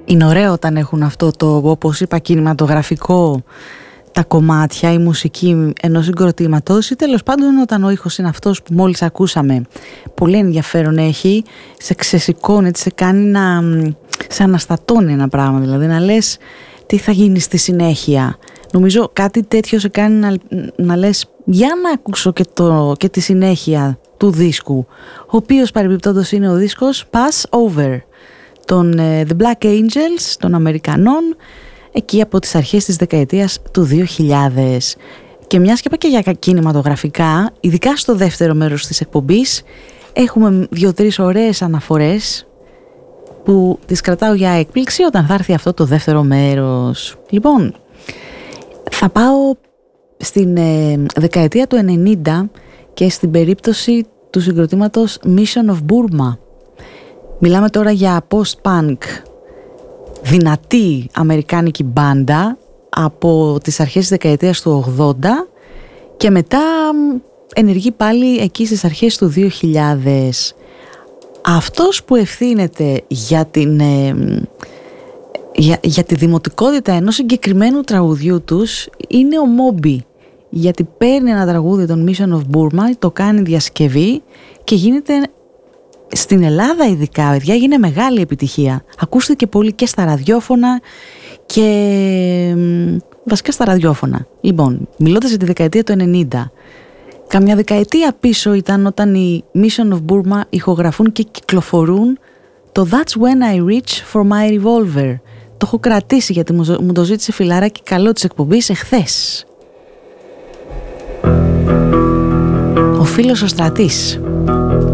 Είναι ωραίο όταν έχουν αυτό το, όπως είπα, κινηματογραφικό, τα κομμάτια, η μουσική ενός συγκροτήματος, ή τέλος πάντων όταν ο ήχος είναι αυτός που μόλις ακούσαμε. Πολύ ενδιαφέρον έχει, σε ξεσηκώνει, σε κάνει να σε αναστατώνει ένα πράγμα, δηλαδή να λες τι θα γίνει στη συνέχεια. Νομίζω κάτι τέτοιο σε κάνει να λες για να ακούσω και τη συνέχεια του δίσκου, ο οποίος παρεμπιπτόντως είναι ο δίσκος Pass Over των The Black Angels, των Αμερικανών, εκεί από τις αρχές της δεκαετίας του 2000. Και μιας και είπα και για κινηματογραφικά, ειδικά στο δεύτερο μέρος της εκπομπής, έχουμε 2-3 ωραίες αναφορές που τις κρατάω για έκπληξη όταν θα έρθει αυτό το δεύτερο μέρος. Λοιπόν, θα πάω στην δεκαετία του 90 και στην περίπτωση του συγκροτήματος Mission of Burma. Μιλάμε τώρα για post-punk, δυνατή αμερικάνικη μπάντα από τις αρχές της δεκαετίας του 80 και μετά ενεργεί πάλι εκεί στις αρχές του 2000. Αυτός που ευθύνεται για τη δημοτικότητα ενός συγκεκριμένου τραγουδιού τους είναι ο Μόμπι, γιατί παίρνει ένα τραγούδι των Mission of Burma, το κάνει διασκευή και γίνεται στην Ελλάδα ειδικά, παιδιά, έγινε μεγάλη επιτυχία. Ακούστηκε πολύ και στα ραδιόφωνα και βασικά στα ραδιόφωνα. Λοιπόν, μιλώντας για τη δεκαετία του 90, καμιά δεκαετία πίσω ήταν όταν οι Mission of Burma ηχογραφούν και κυκλοφορούν το That's When I Reach For My Revolver. Το έχω κρατήσει γιατί μου το ζήτησε φιλαράκι καλό της εκπομπής εχθές. Ο φίλος ο Στρατής.